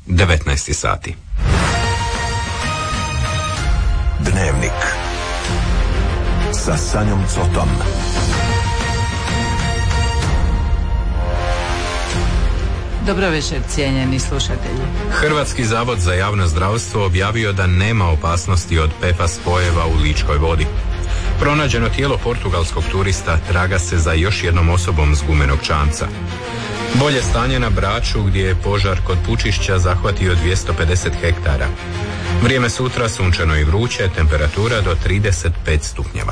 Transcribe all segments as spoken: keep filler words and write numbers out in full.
devetnaest sati. Dnevnik sa Sanjom Cotom. Dobro večer, cijenjeni slušatelji. Hrvatski zavod za javno zdravstvo objavio da nema opasnosti od P F A S spojeva u Ličkoj vodi. Pronađeno tijelo portugalskog turista traga se za još jednom osobom s gumenog čamca. Bolje stanje na Braču gdje je požar kod Pučišća zahvatio dvjesto pedeset hektara. Vrijeme sutra sunčano i vruće, temperatura do trideset pet stupnjeva.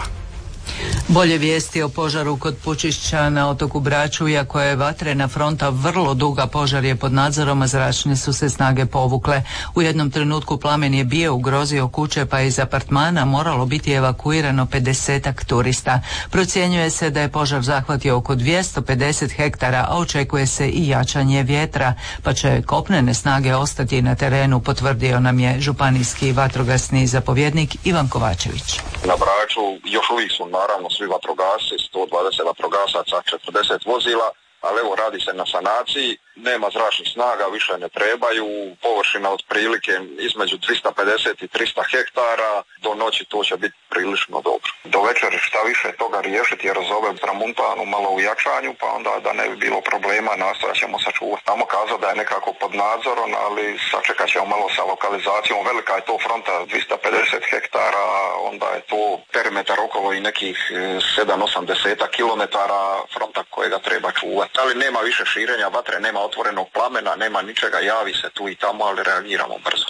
Bolje vijesti o požaru kod Pučišća na otoku Braču, iako je vatrena fronta vrlo duga, požar je pod nadzorom, a zračne su se snage povukle. U jednom trenutku plamen je bio ugrozio kuće, pa je iz apartmana moralo biti evakuirano pedesetak turista. Procjenjuje se da je požar zahvatio oko dvjesto pedeset hektara, a očekuje se i jačanje vjetra, pa će kopnene snage ostati na terenu, potvrdio nam je županijski vatrogasni zapovjednik Ivan Kovačević. Na Braču još uvijek su naravno svi vatrogasci, sto dvadeset vatrogasaca, četrdeset vozila, ali evo radi se na sanaciji, nema zračnih snaga, više ne trebaju, površina otprilike između tristo pedeset i tristo hektara, do noći to će biti prilično dobro. Do večeri šta više toga riješiti jer zove tramuntanu malo u jačanju, pa onda da ne bi bilo problema nastojat ćemo sačuvati. Tamo kazao da je nekako pod nadzorom, ali sačekat ćemo malo sa lokalizacijom, velika je to fronta dvjesto pedeset hektara, onda je to perimetar okolo i nekih sedam do osam kilometara fronta kojega treba čuvati. Ali nema više širenja vatre, nema otvorenog plamena, nema ničega, javi se tu i tamo, ali reagiramo brzo.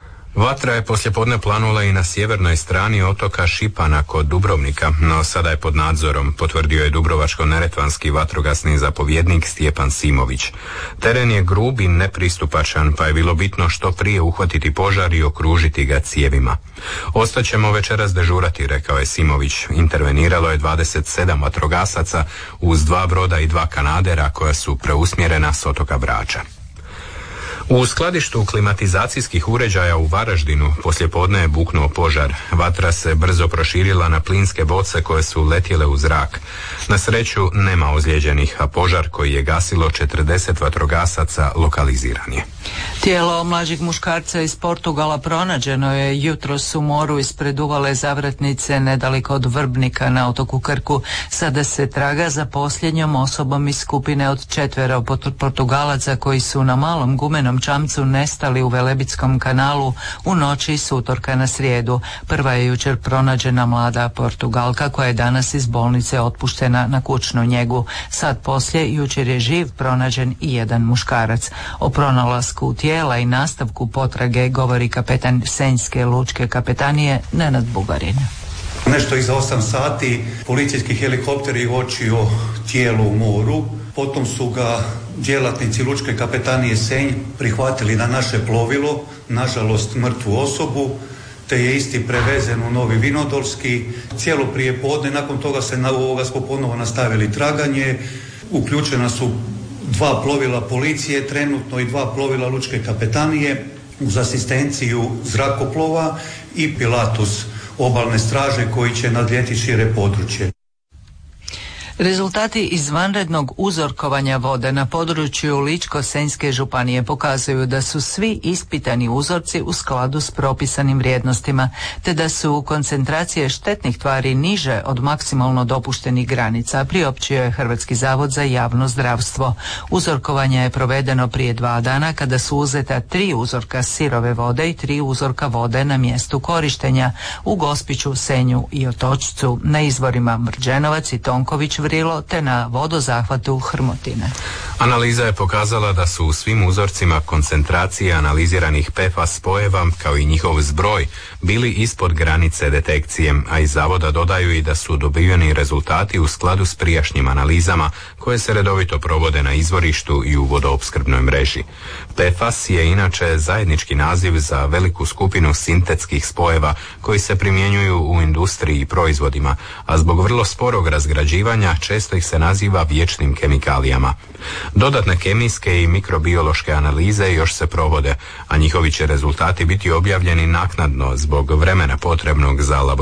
Vatra je poslijepodne planula i na sjevernoj strani otoka Šipana kod Dubrovnika, no sada je pod nadzorom, potvrdio je dubrovačko-neretvanski vatrogasni zapovjednik Stjepan Simović. Teren je grub i nepristupačan, pa je bilo bitno što prije uhvatiti požar i okružiti ga cijevima. Ostaćemo večeras dežurati, rekao je Simović. Interveniralo je dvadeset sedam vatrogasaca uz dva broda i dva kanadera koja su preusmjerena s otoka Brača. U skladištu klimatizacijskih uređaja u Varaždinu poslijepodne je buknuo požar. Vatra se brzo proširila na plinske boce koje su letjele u zrak. Na sreću nema ozlijeđenih, a požar koji je gasilo četrdeset vatrogasaca lokaliziran je. Tijelo mlađeg muškarca iz Portugala pronađeno je jutros u moru ispred uvale Zavratnice nedaleko od Vrbnika na otoku Krku. Sada se traga za posljednjom osobom iz skupine od četvero Portugalaca koji su na malom gumenom čamcu nestali u Velebitskom kanalu u noći s utorka na srijedu. Prva je jučer pronađena mlada Portugalka koja je danas iz bolnice otpuštena na kućnu njegu. Sad poslije jučer je živ pronađen i jedan muškarac. O pronalasku tijela i nastavku potrage govori kapetan Senjske lučke kapetanije Nenad Bugarin. Nešto iza osam sati policijski helikopter je uočio tijelo u moru, potom su ga djelatnici lučke kapetanije Senj prihvatili na naše plovilo, nažalost mrtvu osobu, te je isti prevezen u Novi Vinodolski. Cijelo prije podne, nakon toga se na ovoga smo ponovo nastavili traganje, uključena su dva plovila policije, trenutno i dva plovila lučke kapetanije uz asistenciju zrakoplova i Pilatus obalne straže koji će nadlijeti šire područje. Rezultati izvanrednog uzorkovanja vode na području Ličko-senjske županije pokazuju da su svi ispitani uzorci u skladu s propisanim vrijednostima, te da su koncentracije štetnih tvari niže od maksimalno dopuštenih granica, priopćio je Hrvatski zavod za javno zdravstvo. Uzorkovanje je provedeno prije dva dana kada su uzeta tri uzorka sirove vode i tri uzorka vode na mjestu korištenja u Gospiću, Senju i Otočcu, na izvorima Mrđenovac i Tonković Vrilo te na vodozahvatu Hrmotine. Analiza je pokazala da su u svim uzorcima koncentracije analiziranih P F A S spojeva kao i njihov zbroj bili ispod granice detekcije, a iz zavoda dodaju i da su dobiveni rezultati u skladu s prijašnjim analizama koje se redovito provode na izvorištu i u vodoopskrbnoj mreži. P F A S je inače zajednički naziv za veliku skupinu sintetskih spojeva koji se primjenjuju u industriji i proizvodima, a zbog vrlo sporog razgrađivanja često ih se naziva vječnim kemikalijama. Dodatne kemijske i mikrobiološke analize još se provode, a njihovi će rezultati biti objavljeni naknadno zbog vremena potrebnog za laboratoriju